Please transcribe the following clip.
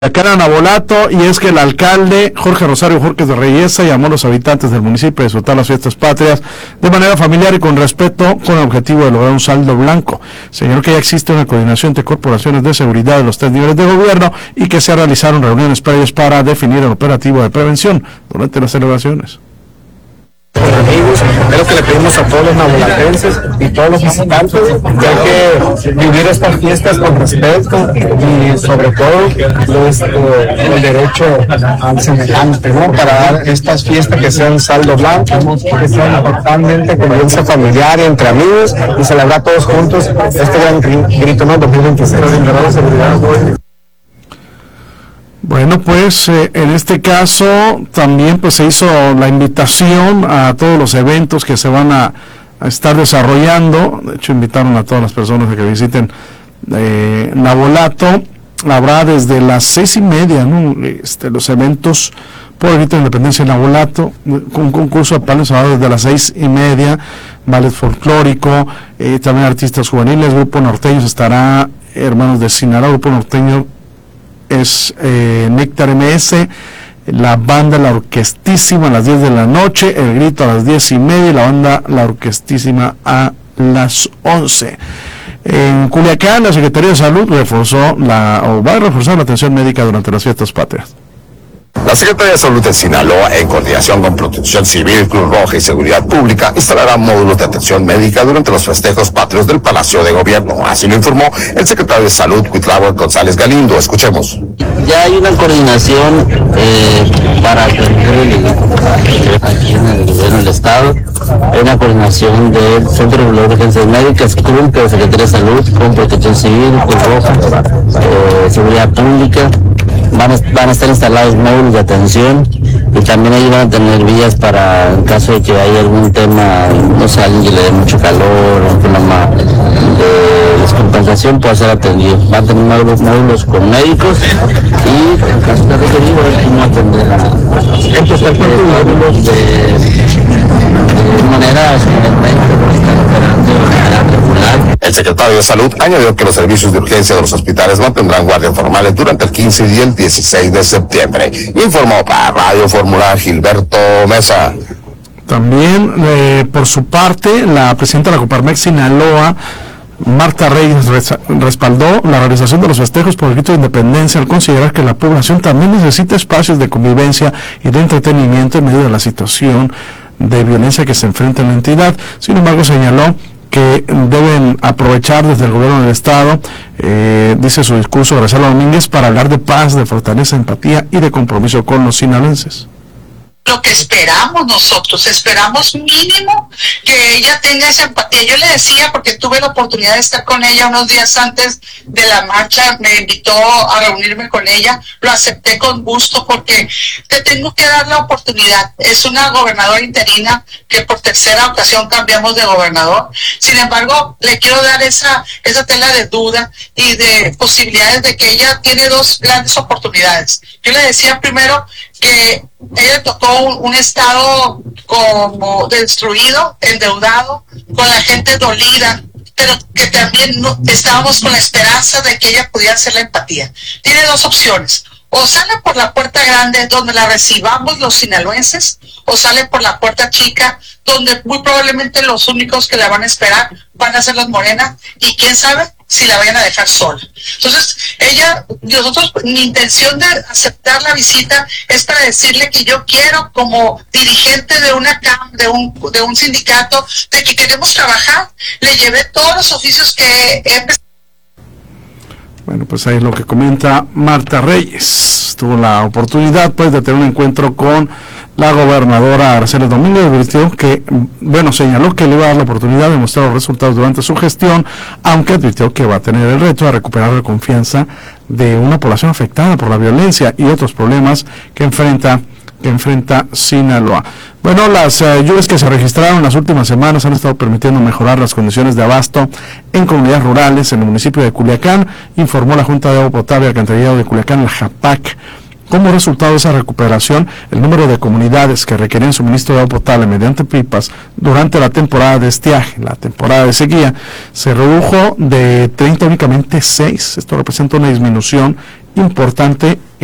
Acá en Nabolato, y es que el alcalde Jorge Rosario Jorquez de Reyesa llamó a los habitantes del municipio a disfrutar las fiestas patrias de manera familiar y con respeto, con el objetivo de lograr un saldo blanco. Señaló que ya existe una coordinación entre corporaciones de seguridad de los 3 niveles de gobierno y que se realizaron reuniones previas para definir el operativo de prevención durante las celebraciones. Amigos, es lo que le pedimos a todos los nabolatenses y todos los visitantes, ya que vivir estas fiestas con respeto y sobre todo el derecho al semejante, ¿no? Para dar estas fiestas que sean saldo blanco, que sean totalmente convivencia familiar entre amigos y celebrar todos juntos este gran grito, ¿no? 2026. Bueno, pues en este caso también pues se hizo la invitación a todos los eventos que se van a estar desarrollando. De hecho, invitaron a todas las personas a que visiten Nabolato. Habrá desde las 6:30, ¿no? Los eventos por el grito de independencia en Nabolato, un concurso de palos desde las 6:30, ballet folclórico, también artistas juveniles, grupo norteños estará, Hermanos de Sinaloa, grupo norteño es Néctar MS, la banda La Orquestísima a las 10 de la noche, el grito a las 10:30 y la banda La Orquestísima a las 11. En Culiacán, la Secretaría de Salud va a reforzar la atención médica durante las fiestas patrias. La Secretaría de Salud de Sinaloa, en coordinación con Protección Civil, Cruz Roja y Seguridad Pública, instalará módulos de atención médica durante los festejos patrios del Palacio de Gobierno. Así lo informó el secretario de Salud, Cuitláhuac González Galindo. Escuchemos. Ya hay una coordinación para atender aquí en el gobierno del Estado. Hay una coordinación del Centro Regulador de Urgencias Médicas, CRUM, de Secretaría de Salud, con Protección Civil, Cruz Roja, Seguridad Pública. Van a estar instalados módulos de atención y también ahí van a tener vías para, en caso de que haya algún tema, no sé, alguien que le dé mucho calor, un problema de descompensación, puede ser atendido. Van a tener módulos con médicos y, en caso de requerido, van a atender módulos de manera regular. El secretario de Salud añadió que los servicios de urgencia de los hospitales mantendrán guardias formales durante el 15 y el 16 de septiembre. Informó para Radio Fórmula Gilberto Mesa. También, por su parte, la presidenta de la Coparmex Sinaloa, Marta Reyes, respaldó la realización de los festejos por el grito de independencia al considerar que la población también necesita espacios de convivencia y de entretenimiento en medio de la situación de violencia que se enfrenta en la entidad. Sin embargo, señaló que deben aprovechar desde el gobierno del Estado, dice su discurso Graciela Domínguez, para hablar de paz, de fortaleza, empatía y de compromiso con los sinaloenses. Lo que esperamos mínimo que ella tenga esa empatía. Yo le decía, porque tuve la oportunidad de estar con ella unos días antes de la marcha, me invitó a reunirme con ella, lo acepté con gusto porque te tengo que dar la oportunidad. Es una gobernadora interina que por tercera ocasión cambiamos de gobernador. Sin embargo, le quiero dar esa tela de duda y de posibilidades de que ella tiene 2 grandes oportunidades. Yo le decía primero que ella le tocó un estado como destruido, endeudado, con la gente dolida, pero que también estábamos con la esperanza de que ella pudiera hacer la empatía. Tiene 2 opciones: o sale por la puerta grande donde la recibamos los sinaloenses, o sale por la puerta chica donde muy probablemente los únicos que la van a esperar van a ser los Morena, y quién sabe si la vayan a dejar sola. Entonces, mi intención de aceptar la visita es para decirle que yo quiero, como dirigente de de un sindicato, de que queremos trabajar. Le llevé todos los oficios que he empezado. Bueno, pues ahí es lo que comenta Marta Reyes. Tuvo la oportunidad pues de tener un encuentro con la gobernadora Araceli Domínguez, señaló que le iba a dar la oportunidad de mostrar los resultados durante su gestión, aunque advirtió que va a tener el reto de recuperar la confianza de una población afectada por la violencia y otros problemas que enfrenta Sinaloa. Bueno, las lluvias que se registraron en las últimas semanas han estado permitiendo mejorar las condiciones de abasto en comunidades rurales en el municipio de Culiacán, informó la Junta de Agua Potable y Alcantarillado de Culiacán, la JAPAC, Como resultado de esa recuperación, el número de comunidades que requerían suministro de agua potable mediante pipas durante la temporada de estiaje, la temporada de sequía, se redujo de 30 únicamente 6. Esto representa una disminución importante